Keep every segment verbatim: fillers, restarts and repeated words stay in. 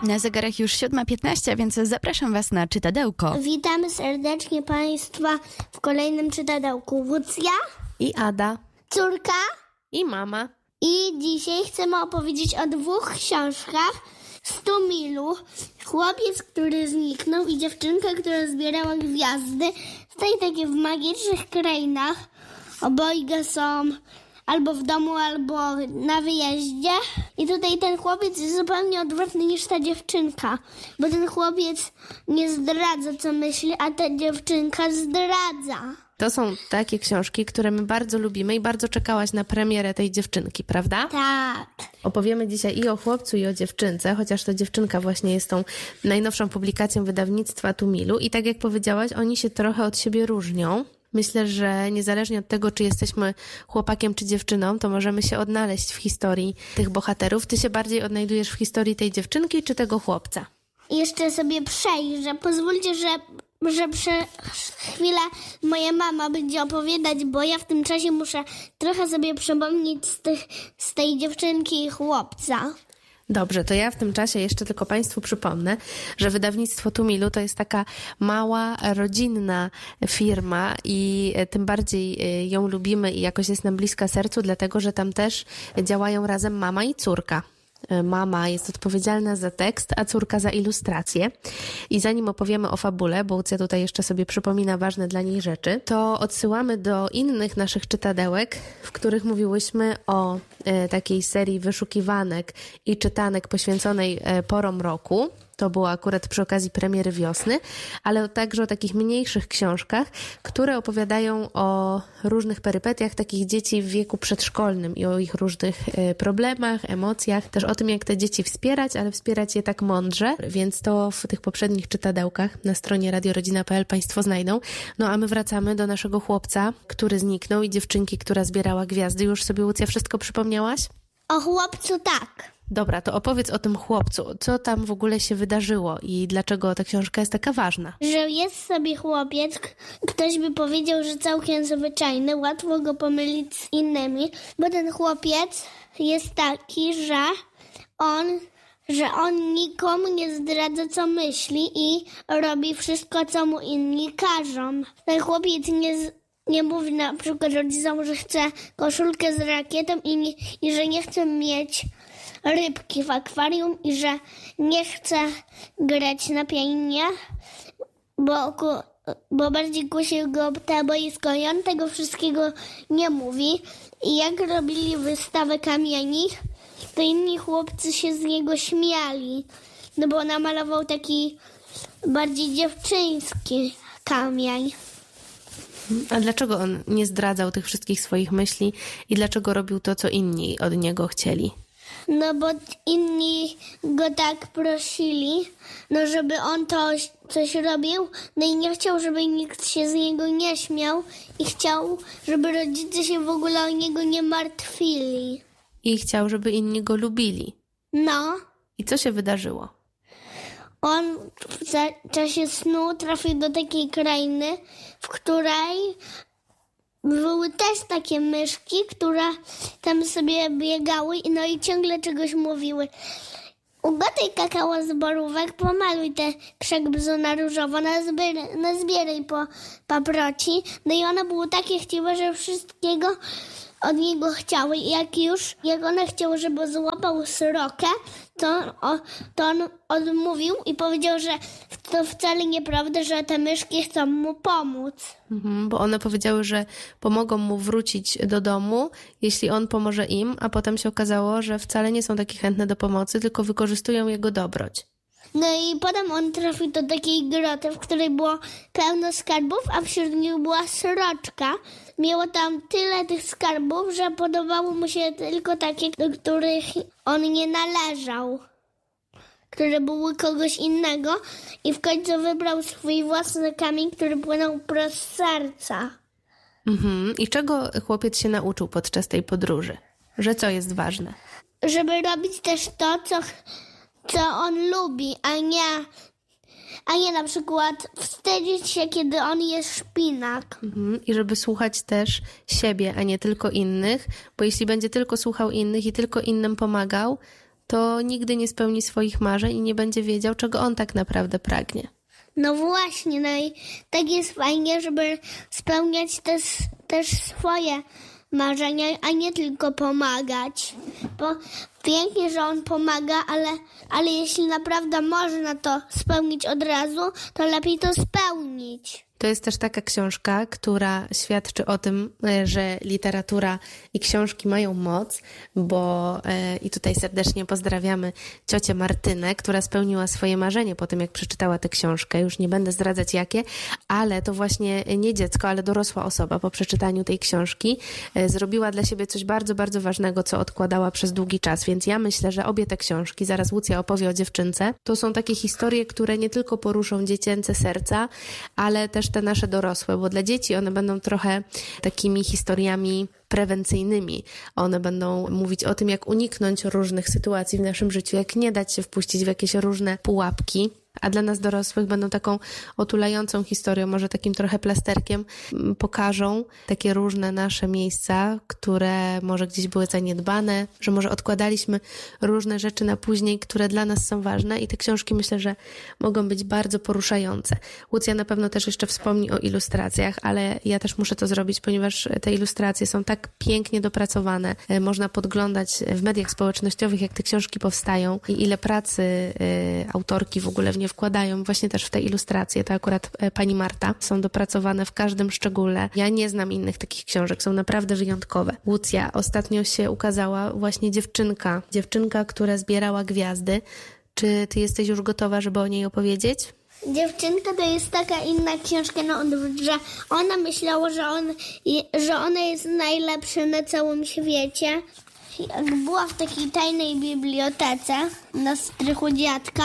Na zegarach już siódma piętnaście, więc zapraszam Was na czytadełko. Witamy serdecznie Państwa w kolejnym czytadełku. Łucja i Ada, córka i mama. I dzisiaj chcemy opowiedzieć o dwóch książkach. stu milu, chłopiec, który zniknął i dziewczynka, która zbierała gwiazdy. Tutaj takie w magicznych krainach. Obojga są albo w domu, albo na wyjeździe. I tutaj ten chłopiec jest zupełnie odwrotny niż ta dziewczynka. Bo ten chłopiec nie zdradza, co myśli, a ta dziewczynka zdradza. To są takie książki, które my bardzo lubimy i bardzo czekałaś na premierę tej dziewczynki, prawda? Tak. Opowiemy dzisiaj i o chłopcu, i o dziewczynce, chociaż ta dziewczynka właśnie jest tą najnowszą publikacją wydawnictwa stu milu. I tak jak powiedziałaś, oni się trochę od siebie różnią. Myślę, że niezależnie od tego, czy jesteśmy chłopakiem, czy dziewczyną, to możemy się odnaleźć w historii tych bohaterów. Ty się bardziej odnajdujesz w historii tej dziewczynki, czy tego chłopca? I jeszcze sobie przejrzę. Pozwólcie, że, że przez chwilę moja mama będzie opowiadać, bo ja w tym czasie muszę trochę sobie przypomnieć z, tych, z tej dziewczynki i chłopca. Dobrze, to ja w tym czasie jeszcze tylko Państwu przypomnę, że wydawnictwo stu milu to jest taka mała, rodzinna firma i tym bardziej ją lubimy i jakoś jest nam bliska sercu, dlatego że tam też działają razem mama i córka. Mama jest odpowiedzialna za tekst, a córka za ilustrację. I zanim opowiemy o fabule, bo Łucja tutaj jeszcze sobie przypomina ważne dla niej rzeczy, to odsyłamy do innych naszych czytadełek, w których mówiłyśmy o e, takiej serii wyszukiwanek i czytanek poświęconej e, porom roku. To było akurat przy okazji premiery wiosny, ale także o takich mniejszych książkach, które opowiadają o różnych perypetiach takich dzieci w wieku przedszkolnym i o ich różnych problemach, emocjach, też o tym, jak te dzieci wspierać, ale wspierać je tak mądrze, więc to w tych poprzednich czytadełkach na stronie radio rodzina kropka p l Państwo znajdą. No a my wracamy do naszego chłopca, który zniknął i dziewczynki, która zbierała gwiazdy. Już sobie, Łucja, wszystko przypomniałaś? O chłopcu tak. Dobra, to opowiedz o tym chłopcu. Co tam w ogóle się wydarzyło i dlaczego ta książka jest taka ważna? Że jest sobie chłopiec, ktoś by powiedział, że całkiem zwyczajny, łatwo go pomylić z innymi, bo ten chłopiec jest taki, że on, że on nikomu nie zdradza, co myśli i robi wszystko, co mu inni każą. Ten chłopiec nie z Nie mówi na przykład rodzicom, że chce koszulkę z rakietą i, nie, i że nie chce mieć rybki w akwarium i że nie chce grać na pianinie, bo, bo bardziej kusi go te boisko i on tego wszystkiego nie mówi. I jak robili wystawę kamieni, to inni chłopcy się z niego śmiali, no bo namalował taki bardziej dziewczyński kamień. A dlaczego on nie zdradzał tych wszystkich swoich myśli i dlaczego robił to, co inni od niego chcieli? No bo inni go tak prosili, no żeby on to coś robił, no i nie chciał, żeby nikt się z niego nie śmiał i chciał, żeby rodzice się w ogóle o niego nie martwili. I chciał, żeby inni go lubili. No. I co się wydarzyło? On w czasie snu trafił do takiej krainy, w której były też takie myszki, które tam sobie biegały i no i ciągle czegoś mówiły. Ugotuj kakao z borówek, pomaluj te krzak bzu na różowo, nazbieraj, nazbieraj po paproci. No i one były takie chciwe, że wszystkiego od niego chciały. I jak już, jak one chciały, żeby złapał srokę, to, o, to on odmówił i powiedział, że to wcale nieprawda, że te myszki chcą mu pomóc. Mhm, bo one powiedziały, że pomogą mu wrócić do domu, jeśli on pomoże im, a potem się okazało, że wcale nie są takie chętne do pomocy, tylko wykorzystują jego dobroć. No i potem on trafił do takiej groty, w której było pełno skarbów, a wśród nich była sroczka. Miało tam tyle tych skarbów, że podobało mu się tylko takie, do których on nie należał, które były kogoś innego i w końcu wybrał swój własny kamień, który płynął prosto z serca. Mhm. I czego chłopiec się nauczył podczas tej podróży? Że co jest ważne? Żeby robić też to, co, co on lubi, a nie, a nie na przykład wstydzić się, kiedy on jest szpinak. Mhm. I żeby słuchać też siebie, a nie tylko innych, bo jeśli będzie tylko słuchał innych i tylko innym pomagał, to nigdy nie spełni swoich marzeń i nie będzie wiedział, czego on tak naprawdę pragnie. No właśnie, no i tak jest fajnie, żeby spełniać też, też swoje marzenia, a nie tylko pomagać. Bo pięknie, że on pomaga, ale, ale jeśli naprawdę można to spełnić od razu, to lepiej to spełnić. To jest też taka książka, która świadczy o tym, że literatura i książki mają moc, bo e, i tutaj serdecznie pozdrawiamy ciocię Martynę, która spełniła swoje marzenie po tym, jak przeczytała tę książkę. Już nie będę zdradzać jakie, ale to właśnie nie dziecko, ale dorosła osoba po przeczytaniu tej książki e, zrobiła dla siebie coś bardzo, bardzo ważnego, co odkładała przez długi czas. Więc ja myślę, że obie te książki, zaraz Łucja opowie o dziewczynce, to są takie historie, które nie tylko poruszą dziecięce serca, ale też te nasze dorosłe, bo dla dzieci one będą trochę takimi historiami prewencyjnymi. One będą mówić o tym, jak uniknąć różnych sytuacji w naszym życiu, jak nie dać się wpuścić w jakieś różne pułapki. A dla nas dorosłych będą taką otulającą historią, może takim trochę plasterkiem, pokażą takie różne nasze miejsca, które może gdzieś były zaniedbane, że może odkładaliśmy różne rzeczy na później, które dla nas są ważne i te książki myślę, że mogą być bardzo poruszające. Łucja na pewno też jeszcze wspomni o ilustracjach, ale ja też muszę to zrobić, ponieważ te ilustracje są tak pięknie dopracowane. Można podglądać w mediach społecznościowych, jak te książki powstają i ile pracy y, autorki w ogóle w nie wkładają, właśnie też w te ilustracje, to akurat pani Marta, są dopracowane w każdym szczególe. Ja nie znam innych takich książek, są naprawdę wyjątkowe. Łucja, ostatnio się ukazała właśnie dziewczynka, dziewczynka, która zbierała gwiazdy. Czy ty jesteś już gotowa, żeby o niej opowiedzieć? Dziewczynka to jest taka inna książka na odwrót, że ona myślała, że, on, że ona jest najlepsza na całym świecie. Jak była w takiej tajnej bibliotece na strychu dziadka,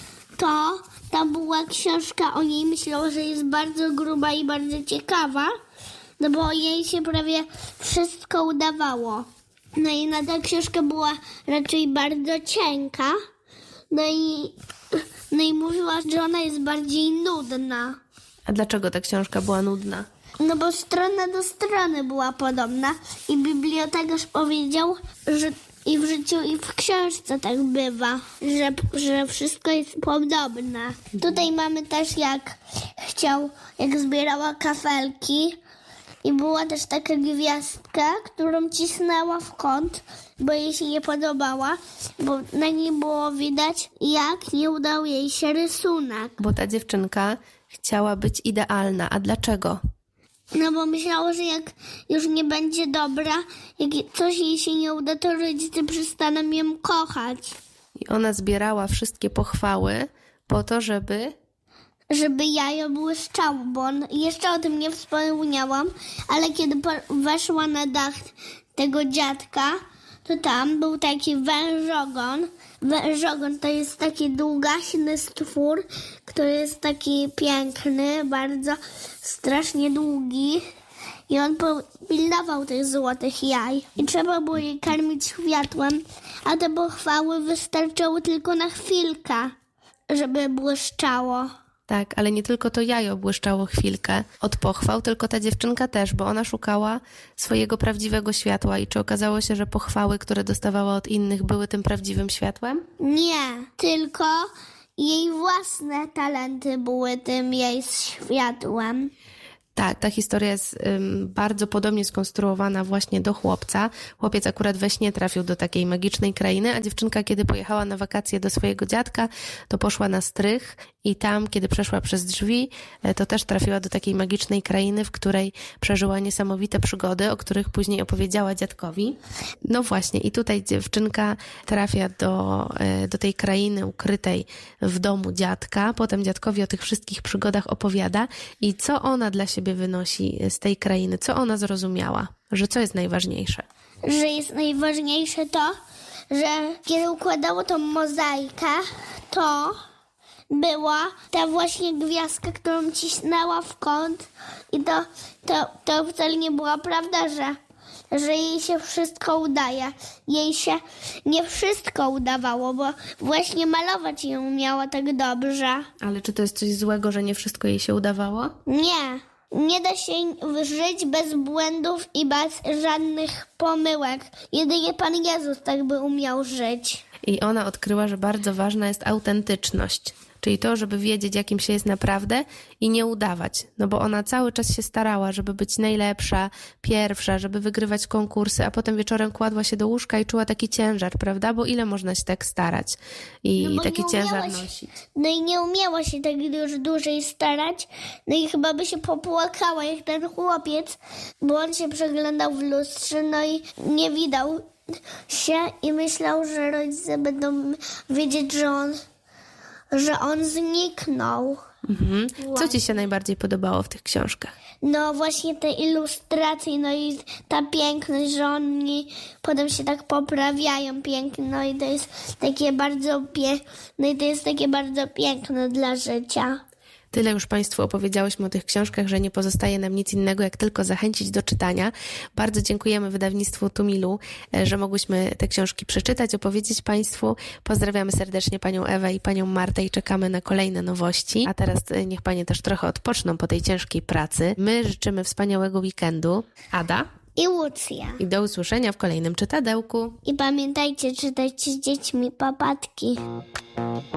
to tam była książka o niej, myślała, że jest bardzo gruba i bardzo ciekawa, no bo jej się prawie wszystko udawało. No i na ta książka była raczej bardzo cienka, no i, no i mówiła, że ona jest bardziej nudna. A dlaczego ta książka była nudna? No bo strona do strony była podobna i bibliotekarz powiedział, że i w życiu, i w książce tak bywa, że, że wszystko jest podobne. Tutaj mamy też jak chciał, jak zbierała kafelki i była też taka gwiazdka, którą cisnęła w kąt, bo jej się nie podobała, bo na niej było widać, jak nie udał jej się rysunek. Bo ta dziewczynka chciała być idealna. A dlaczego? No bo myślała, że jak już nie będzie dobra, jak coś jej się nie uda, to rodzice przestaną ją kochać. I ona zbierała wszystkie pochwały po to, żeby... Żeby jajo błyszczało, bo on, jeszcze o tym nie wspomniałam, ale kiedy po, weszła na dach tego dziadka, to tam był taki wężogon. Wężogon to jest taki długaśny stwór, który jest taki piękny, bardzo strasznie długi i on pilnował tych złotych jaj. I trzeba było je karmić światłem, a te pochwały wystarczyły tylko na chwilkę, żeby błyszczało. Tak, ale nie tylko to jajo błyszczało chwilkę od pochwał, tylko ta dziewczynka też, bo ona szukała swojego prawdziwego światła. I czy okazało się, że pochwały, które dostawała od innych, były tym prawdziwym światłem? Nie, tylko jej własne talenty były tym jej światłem. Tak, ta historia jest ym, bardzo podobnie skonstruowana właśnie do chłopca. Chłopiec akurat we śnie trafił do takiej magicznej krainy, a dziewczynka, kiedy pojechała na wakacje do swojego dziadka, to poszła na strych i tam, kiedy przeszła przez drzwi, to też trafiła do takiej magicznej krainy, w której przeżyła niesamowite przygody, o których później opowiedziała dziadkowi. No właśnie, i tutaj dziewczynka trafia do, do tej krainy ukrytej w domu dziadka. Potem dziadkowi o tych wszystkich przygodach opowiada i co ona dla siebie wynosi z tej krainy, co ona zrozumiała, że co jest najważniejsze? Że jest najważniejsze to, że kiedy układało tą mozaikę, to była ta właśnie gwiazdka, którą cisnęła w kąt i to, to, to wcale nie była prawda, że, że jej się wszystko udaje. Jej się nie wszystko udawało, bo właśnie malować ją umiała tak dobrze. Ale czy to jest coś złego, że nie wszystko jej się udawało? Nie. Nie da się żyć bez błędów i bez żadnych pomyłek. Jedynie Pan Jezus tak by umiał żyć. i ona odkryła, że bardzo ważna jest autentyczność. Czyli to, żeby wiedzieć, jakim się jest naprawdę i nie udawać. No bo ona cały czas się starała, żeby być najlepsza, pierwsza, żeby wygrywać konkursy, a potem wieczorem kładła się do łóżka i czuła taki ciężar, prawda? Bo ile można się tak starać i No bo taki nie ciężar umiała się- nosić? No i nie umiała się tak już dłużej starać. No i chyba by się popłakała jak ten chłopiec, bo on się przeglądał w lustrze, no i nie widał się i myślał, że rodzice będą wiedzieć, że on, że on zniknął. Mhm. Co ci się najbardziej podobało w tych książkach? No właśnie te ilustracje, no i ta piękność, że oni potem się tak poprawiają pięknie, no i to jest takie bardzo pie... no i to jest takie bardzo piękne dla życia. Tyle już Państwu opowiedziałyśmy o tych książkach, że nie pozostaje nam nic innego, jak tylko zachęcić do czytania. Bardzo dziękujemy wydawnictwu Tumilu, że mogłyśmy te książki przeczytać, opowiedzieć Państwu. Pozdrawiamy serdecznie Panią Ewę i Panią Martę i czekamy na kolejne nowości. A teraz niech Panie też trochę odpoczną po tej ciężkiej pracy. My życzymy wspaniałego weekendu. Ada? I Łucja. I do usłyszenia w kolejnym czytadełku. I pamiętajcie, czytajcie z dziećmi papatki.